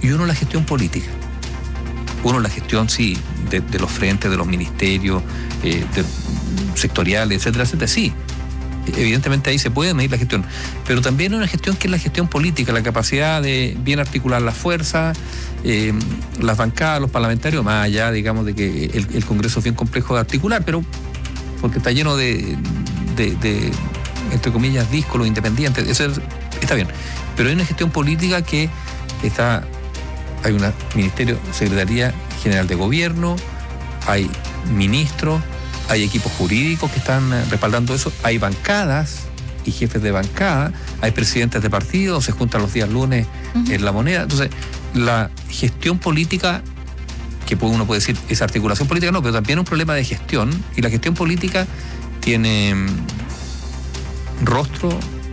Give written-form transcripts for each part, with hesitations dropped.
y uno la gestión política. Uno la gestión, sí, de los frentes, de los ministerios, sectoriales, etcétera, etcétera, sí. Evidentemente ahí se puede medir la gestión, pero también una gestión que es la gestión política, la capacidad de bien articular las fuerzas, las bancadas, los parlamentarios, más allá, digamos, de que el Congreso es bien complejo de articular, pero porque está lleno de entre comillas, díscolos independientes, eso está bien, pero hay una gestión política que hay un ministerio, Secretaría General de Gobierno, hay ministros, hay equipos jurídicos que están respaldando eso, hay bancadas y jefes de bancada, hay presidentes de partidos, se juntan los días lunes en La Moneda. Entonces, la gestión política, que uno puede decir es articulación política, no, pero también es un problema de gestión, y la gestión política tiene rostro,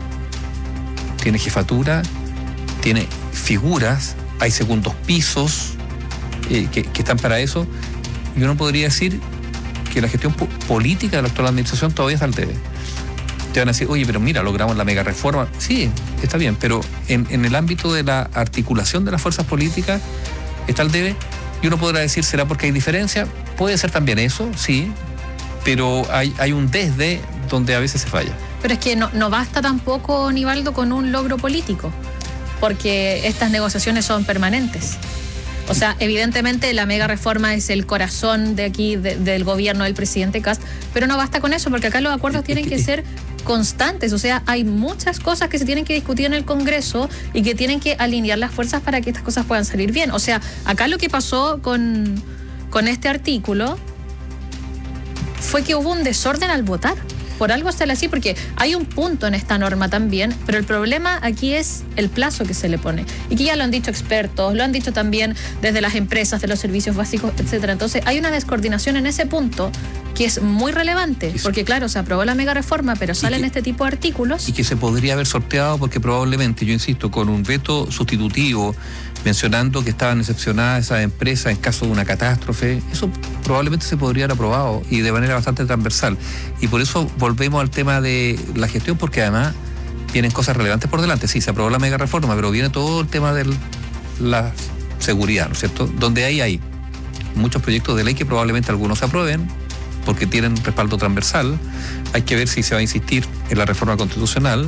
tiene jefatura, tiene figuras, hay segundos pisos que están para eso, y uno podría decir que la gestión política de la actual administración todavía está al debe. Te van a decir, oye, pero mira, logramos la mega reforma. Sí, está bien, pero en el ámbito de la articulación de las fuerzas políticas está al debe, y uno podrá decir, ¿será porque hay diferencia? Puede ser también eso, sí, pero hay un desde donde a veces se falla. Pero es que no basta tampoco, Nivaldo, con un logro político, porque estas negociaciones son permanentes. O sea, evidentemente la mega reforma es el corazón de aquí, del gobierno del presidente Kast, pero no basta con eso, porque acá los acuerdos tienen que ser constantes. O sea, hay muchas cosas que se tienen que discutir en el Congreso y que tienen que alinear las fuerzas para que estas cosas puedan salir bien. O sea, acá lo que pasó con este artículo fue que hubo un desorden al votar. Por algo sale así, porque hay un punto en esta norma también, pero el problema aquí es el plazo que se le pone. Y que ya lo han dicho expertos, lo han dicho también desde las empresas, de los servicios básicos, etcétera. Entonces hay una descoordinación en ese punto que es muy relevante, porque claro, se aprobó la mega reforma, pero salen este tipo de artículos. Y que se podría haber sorteado porque probablemente, yo insisto, con un veto sustitutivo, mencionando que estaban excepcionadas esas empresas en caso de una catástrofe, eso probablemente se podría haber aprobado y de manera bastante transversal. Y por eso volvemos al tema de la gestión, porque además vienen cosas relevantes por delante. Sí, se aprobó la mega reforma, pero viene todo el tema de la seguridad, ¿no es cierto? Donde hay muchos proyectos de ley que probablemente algunos se aprueben porque tienen respaldo transversal. Hay que ver si se va a insistir en la reforma constitucional,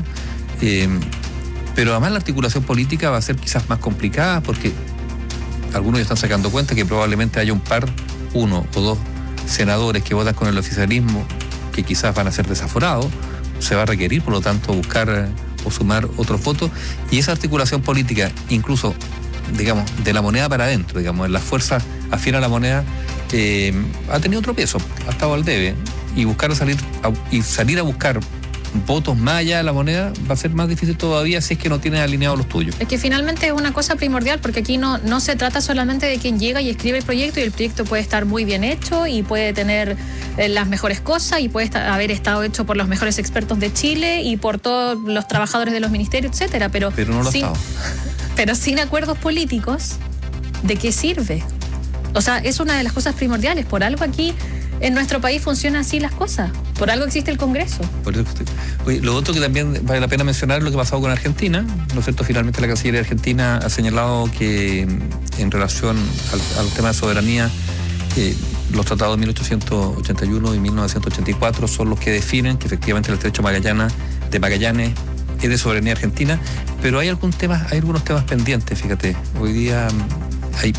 pero además la articulación política va a ser quizás más complicada, porque algunos ya están sacando cuenta que probablemente haya uno o dos senadores que votan con el oficialismo que quizás van a ser desaforados. Se va a requerir, por lo tanto, buscar o sumar otros votos, y esa articulación política, incluso, digamos, de la moneda para adentro, digamos, en las fuerzas afines a la moneda, ha tenido otro peso, ha estado al debe, y salir a buscar votos más allá de la moneda va a ser más difícil todavía si es que no tienes alineados los tuyos. Es que finalmente es una cosa primordial, porque aquí no se trata solamente de quien llega y escribe el proyecto, y el proyecto puede estar muy bien hecho y puede tener las mejores cosas y puede haber estado hecho por los mejores expertos de Chile y por todos los trabajadores de los ministerios, etcétera, pero no lo ha estado. Pero sin acuerdos políticos, ¿de qué sirve? O sea, es una de las cosas primordiales. Por algo aquí en nuestro país funcionan así las cosas. Por algo existe el Congreso. Oye, lo otro que también vale la pena mencionar es lo que ha pasado con Argentina, ¿no es cierto? Finalmente la Cancillería Argentina ha señalado que en relación al tema de soberanía, los tratados de 1881 y 1984 son los que definen que efectivamente el estrecho de Magallanes es de soberanía argentina, pero hay algunos temas pendientes, fíjate. Hoy día hay,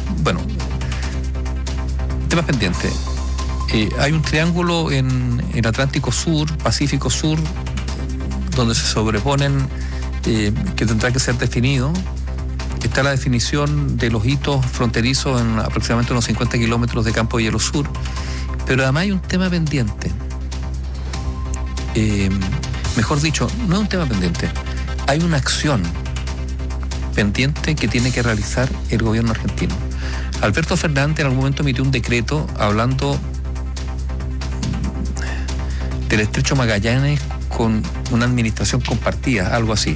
temas pendientes. Hay un triángulo en el Atlántico Sur, Pacífico Sur, donde se sobreponen, que tendrá que ser definido. Está la definición de los hitos fronterizos en aproximadamente unos 50 kilómetros de Campo de Hielo Sur, pero además hay un tema pendiente. Mejor dicho, no es un tema pendiente, hay una acción pendiente que tiene que realizar el gobierno argentino. Alberto Fernández en algún momento emitió un decreto hablando del estrecho Magallanes con una administración compartida, algo así.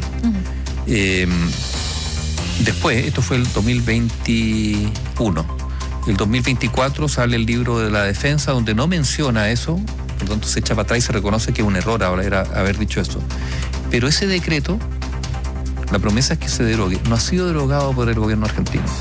Después, esto fue el 2021. El 2024 sale el libro de la defensa donde no menciona eso, por lo tanto se echa para atrás y se reconoce que es un error ahora era haber dicho eso. Pero ese decreto, la promesa es que se derogue, no ha sido derogado por el gobierno argentino.